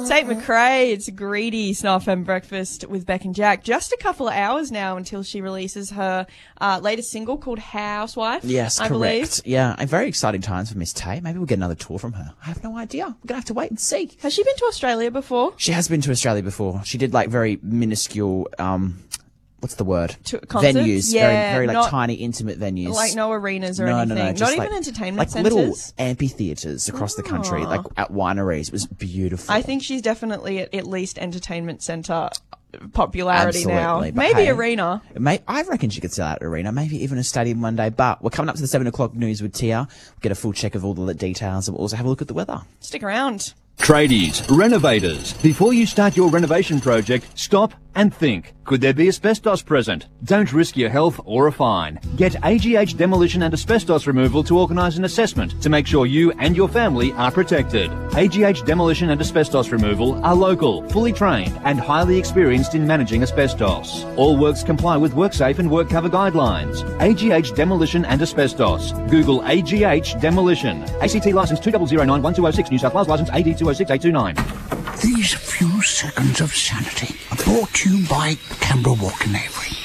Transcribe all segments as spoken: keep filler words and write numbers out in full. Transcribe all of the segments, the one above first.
Tate McRae, it's Greedy, Snuff F M Breakfast with Beck and Jack. Just a couple of hours now until she releases her uh, latest single called Housewife. Yes, I correct. believe. Yeah, and very exciting times for Miss Tate. Maybe we'll get another tour from her. I have no idea. We're going to have to wait and see. Has she been to Australia before? She has been to Australia before. She did like very minuscule, um, what's the word? To concerts? Venues. Yeah, very, very like not- tiny, intimate venues. Like no arenas or no, anything. No, no, just Not like, even entertainment like centres? little amphitheatres across the country, Aw. like at wineries. It was beautiful. I think she's definitely at, at least entertainment centre popularity Absolutely, now. but Maybe hey, arena. May, I reckon she could sell out arena, maybe even a stadium one day. But we're coming up to the seven o'clock news with Tia. We'll get a full check of all the details, and we'll also have a look at the weather. Stick around. Tradies, renovators. Before you start your renovation project, stop and think. Could there be asbestos present? Don't risk your health or a fine. Get A G H Demolition and Asbestos Removal to organise an assessment to make sure you and your family are protected. A G H Demolition and Asbestos Removal are local, fully trained and highly experienced in managing asbestos. All works comply with WorkSafe and WorkCover guidelines. A G H Demolition and Asbestos. Google A G H Demolition. A C T licence two zero zero nine one two zero six, New South Wales licence A D two zero six eight two nine. These few seconds of sanity are brought to you by Canberra Walk in Avery.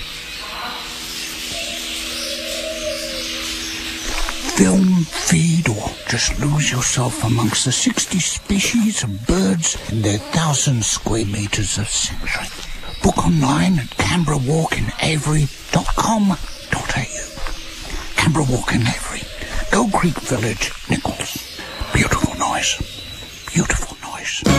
Film, feed, or just lose yourself amongst the sixty species of birds in their thousand square metres of sanctuary. Book online at canberra walk in avery dot com dot a u. Canberra Walk in Avery, Gold Creek Village, Nichols. Beautiful noise. Beautiful noise.